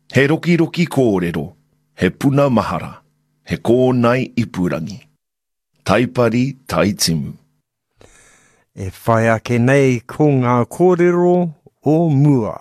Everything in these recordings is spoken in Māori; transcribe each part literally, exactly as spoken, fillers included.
He roki roki kōrero, he puna mahara, he kōnai ipurangi. Taipari taitimu. E whai ake nei ko ngā kōrero o mua.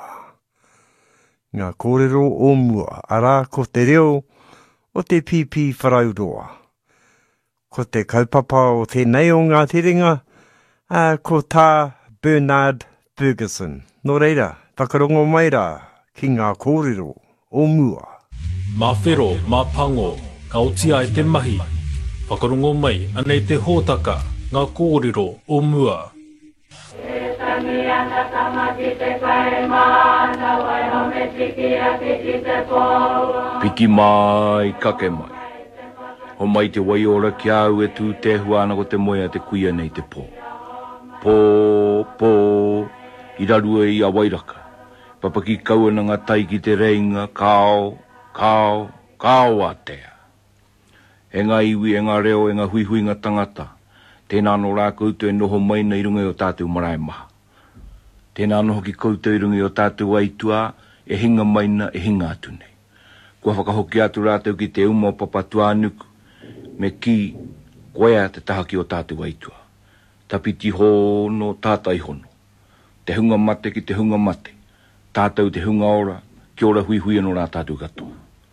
Ngā kōrero o mua, ara ko te reo o te pipi wharauroa. Ko te kaupapa o tēnei o ngā tiringa, uh, ko tā Bernard Ferguson. Nō reira, whakarongo mai rā ki ngā kōrero o mua. Mā whero, mā pango, ka otia e te mahi. Whakarongo mai, anei te hōtaka, ngā kōrero o mua. E tangi ana tamaki te kai mana, wai home tiki a tiki te pōua. Piki mai, kake mai. Ho mai te wai ora ki au e tū te huana ko te moia te kuia nei te pō. Pō, pō, i rarua i a wairaka. Papaki kauana ngā tai ki te reinga, kao, kao, kao atea. E ngā iwi, e ngā reo, e ngā huihui ngā tangata. Tēnā no rā koutou e noho mai nei runga o tātou marae maha. Tēnā noho ki koutou i runga o tātou aitua, e hinga maina, e hinga atu nei. Kua whakahoki atu rātou ki te uma o papatua nuku, me ki koea te tahaki o tātou aitua. Tapiti hono, tātai hono. Te hunga mate ki te hunga mate. Tātou te hunga ora, ki ora hui hui anō rā tātou katoa.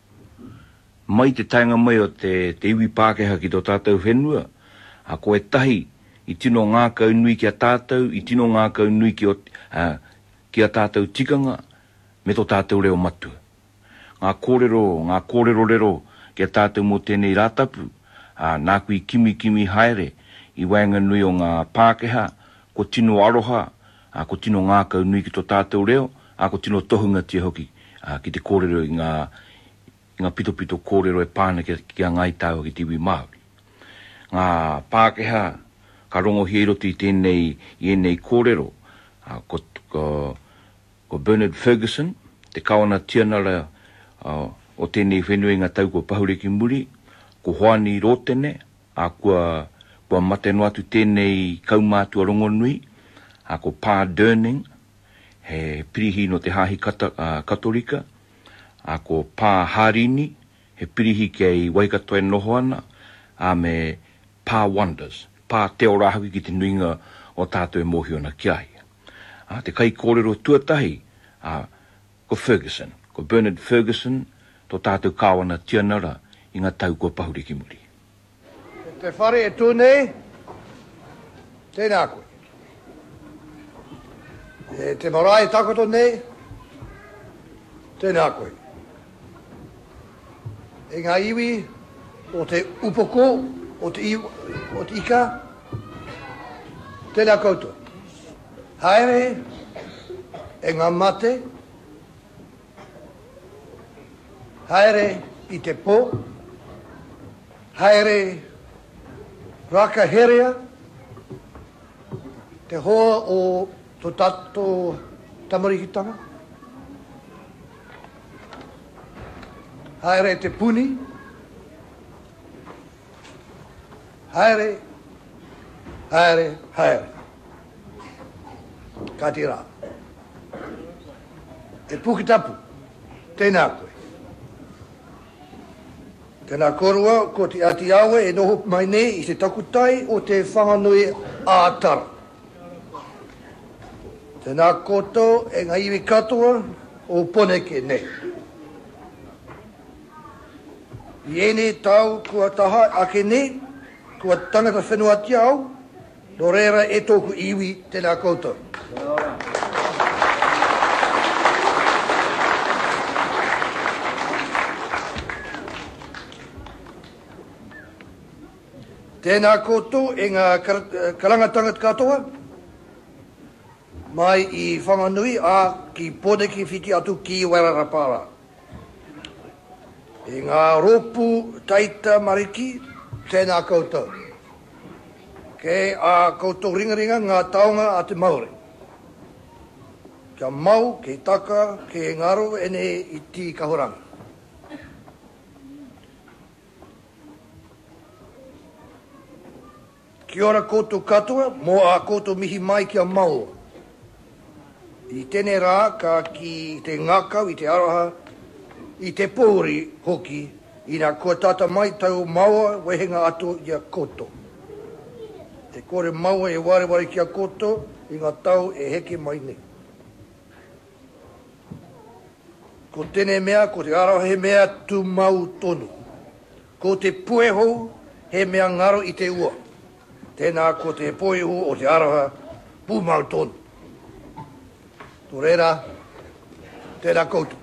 Mai te tainga mai o te, te iwi Pākehā ki tō tātou whenua, a koe tahi i tino ngā kau nui ki a tātou, i tino ngā kau nui ki, o, uh, ki a tātou tikanga, me tō tātou reo matua. Ngā kōrero, ngā kōrero rero ki a tātou mō tēnei rātapu, uh, nā kui kimi kimi haere, i waenga nui o ngā Pākehā, ko tino aroha, uh, ko tino ngā kau nui ki tō tātou reo, a ko tino tohunga tia hoki uh, ki te kōrero i ngā, ngā pito pito kōrero e pāna ki, ki a ngai tāua ki tiwi Māori. Ngā Pākehā, ka rongo hiroti tēnei i enei kōrero, uh, ko, ko, ko Bernard Ferguson, te kawana tianara uh, o tēnei whenui ngā tau ko Pahureki Muri, ko Hoani Rotene, a kua, kua mate no atu tēnei kaumātua rongo nui, a ko Pā Durning, he pirihi no te hahi kata, uh, katorika, a ko Pā Harini, he pirihi kei Waikato e noho ana, a me Pā Wonders, Pā Te Orahawi ki te nuinga o tātou e mohi ona ki ai. A te kai kōrero tuatahi, a ko Ferguson, ko Bernard Ferguson, tō tātou kāwana tianara i ngā tau ko Pahureki Muri. Te whare e tūnei, tēnā koe. E te marae takoto nei, tēnā koe. E ngā iwi o te upoko, o te, iwa, o te ika, tēnā koutou. Haere, e ngā mate, haere i te pō, haere raka herea, te hoa o tō tato tamarikitanga, haere te puni, haere, haere, haere. Ka te rā. E pukitapu, tēnā koe. Tēnā korua, ko te ati awe e noho mai nei i te takutai o te whanganui ātara. Tēnā koto e ngā iwi katoa o Poneke nei. I ene tau kua taha ake nei, kua tangata whenua tia au, no reira e tōku iwi tēnā koto. Tēnā koto e ngā karangatangat katoa, mai i whanganui a ki Poneke whiti atu ki Wairarapara. E ngā ropu taita mariki, tēnā koutou. Ke a koutou ringaringa ngā taonga a te Māori. Kia mau, ke taka, ke ngaro, ene i ti kahoranga. Kia ora koutou katoa, mo a koutou mihi mai kia mau. I tēne rā, ka ki te ngākau i te aroha, i te pōri hoki, i nā kua tata mai tau maua wehenga atu i a koto. Te kore maua e ware ware ki a koto, i ngā tau e heke mai nei. Ko tēne mea, ko te arawa he mea tu mau tonu. Ko te pueho he mea ngaro i te ua. Tēnā ko te pueho o te arawa pu mau tonu. Tō reira, tēnā koutou.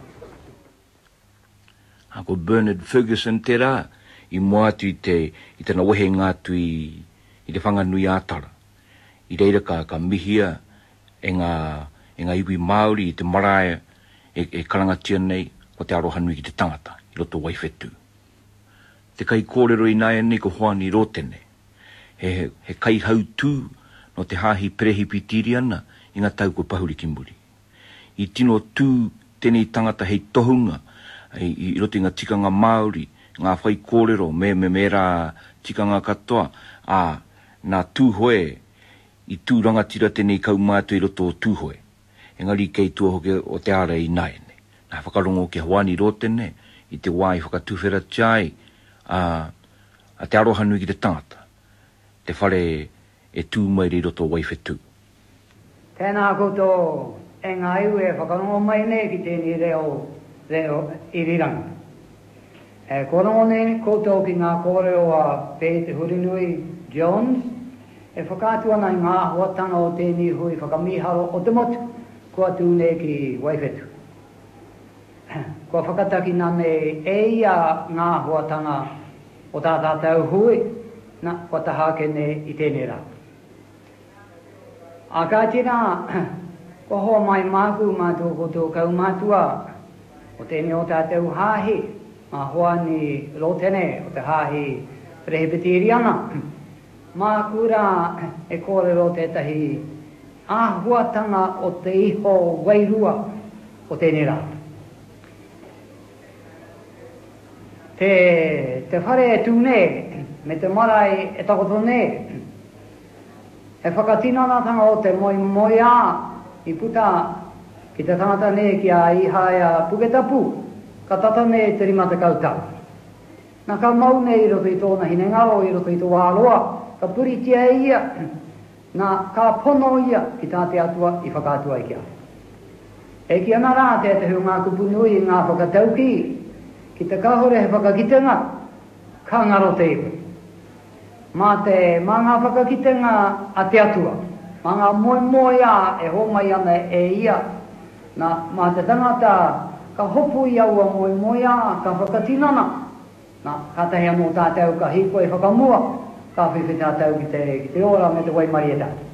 Ako Bernard Ferguson te rā, i mua atu i te, i tana wehe ngātu i, i te whanganui ātara. I reira ka, ka mihia e ngā, e ngā iwi Māori i te marae e, e karangatia nei o te arohanui ki te tangata, i roto waifetu. Te kai kōrero i nāia nei ko hoani rotene. He, he kai hau tū no te hāhi perehi pitiri ana i ngā tau ko pahuri ki muri. I tino tū tēnei tangata hei tohunga, i, i roto i ngā tikanga Māori, ngā whai kōrero, me me me rā tikanga katoa, a nā tūhoe, i tū rangatira tēnei kau mātua i roto o tūhoe. Engari kei tua hoke o te ara i naene. Nā whakarongo ke hoani rotene, i te wai whakatuwhera chai, a, a te arohanui ki te tangata. Te whare e tū mai ri roto waifetu. Tēnā koutou, e ngā iu e whakarongo mai nei ki tēnei reo, reo irirangi. E korongo nei koutou ki ngā kōreo a Pete Hurinui Jones, e whakātua nei ngā huatanga o tēnei hui whakamiharo o te motu, kua tū nei ki waifetu. Kua whakataki nane e ia ngā huatanga o tā tātou hui, na kua tahake nei i tēnei rā. A kā tira, ko hoa mai māku mātua koutou kau mātua, o tēnei o tātou hāhi, mā hoa ni rotene o te hāhi Presbyteriana. Mā kura e kōrero tētahi āhuatanga o te iho wairua o tēnei rā. Te, te whare e tūne, me te marae e takoto ne, e whakatinanatanga o te moi moi ā, i puta ki te tangata ne ki a ihaia puketapu, ka tata ne te rimata kautau. Nā ka mau ne i roto i tōna hinengaro, i roto i tō wāroa, ka puritia ia, nā ka pono ia ki tāte atua i whakātua i kia. E ki ana rā te te hu ngā kupunui i ngā whakatauki, ki te kahore he whakakitenga, ka ngaro te iwi. Mā te mā ngā whakakitenga a te atua, mā ngā moi moi a e homai ana e ia, nā mā te tangata ka hopu i aua moi moi a, ka whakatinana, nā ka tahi anō tātou ka hiko e whakamua, ka whiwhi tātou ki te, ki te ora me te waimari e tātou.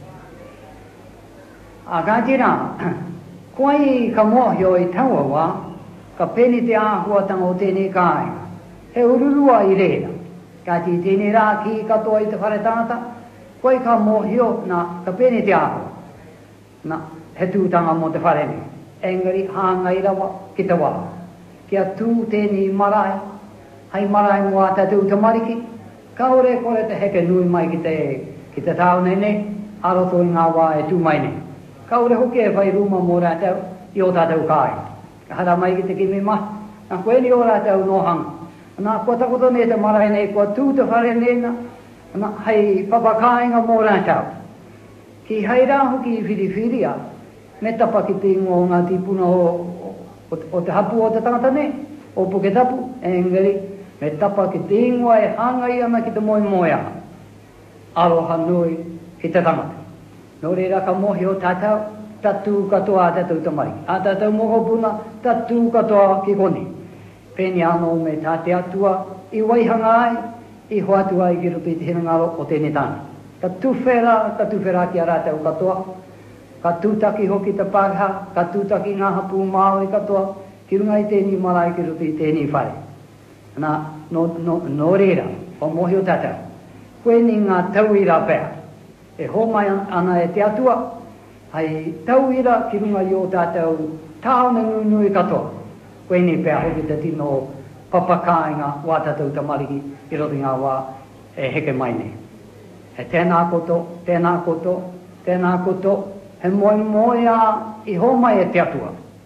A kā tira, koai ka mohio i tauawa, ka peni te āhuatanga o tēnei kāinga. He ururua i reira. Ka ti tēnei rā ki katoa i te whare tāngata, koe ka mohio na ka peni te āhua. Na he tūtanga mo te whare ni. Engari hāngai rawa ki te wā. Kia tū tēnei marae, hai marae mua tātou te mariki, kaore kore te heke nui mai ki te, ki te tāu nei nei, aroto i ngā wā e tū mai nei. Kaore hoke e whai ruma mō rātou i o tātou kāinga. Hara mai ki te kimi mahi, nā koe ni o rātou no hanga. Nā kua takoto ne te marae nei, kua tū te whare nei na, nā hei papakāinga mō rātou. Ki hei rā hoki i whiriwhiria, me tapa ki te ingo ngā tipuna o, o, o te hapu o te tangata nei, o Puketapu, engari, me tapa ki te ingo e hanga i ana ki te moi moia. Aroha nui ki te tangata. Nō reira ka mohi o tātou, tatu katoa a tātou tamariki. A tātou mokopuna, tatu katoa ki koni. Pēni anō me tāte atua, i waihanga ai, i hoatua i ki rupi te hinangaro o tēnei tāna. Ka tuwhera, ka tuwhera ki a rātou katoa, ka tūtaki hoki te pāha, ka tūtaki ngā hapu Māori katoa, ki runga i tēnei marae ki rupi tēnei whare. Nā, no, no, no reira, o mohi o tātou. Koe ni ngā tauira pēr. E homai ana e te atua, hai tauira ki runga i o tātou tāone nui nui katoa. Koe ni pēr hoki te tino papakāinga wā tātou tamariki i roti ngā wā e heke mai nei. He tēnā koto, tēnā koto, tēnā koto, he moi moia i homai e te atua.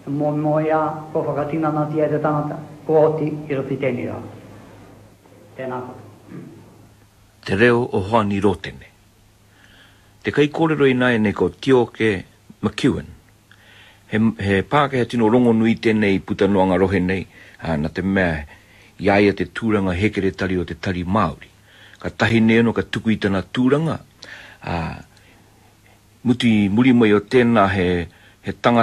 Mo mo ia ko whakatina na tia te tangata, ko oti i roti tēnei rā. Tēnā koutou. Te reo o Hoani Rotene. Te kai kōrero i nai nei ko Tioke McEwen. He, he Pākehā tino rongo nui tēnei putanoanga rohe nei, uh, na te mea iaia te tūranga hekere tari o te tari Māori. Ka tahi neno ka tuku i tana tūranga, uh, muti muri mai o tēnā he, he tanga